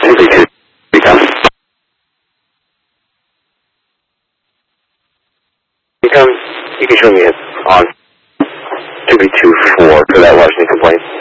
232, become. Become, you can show me it on 2B24 for that larceny complaint.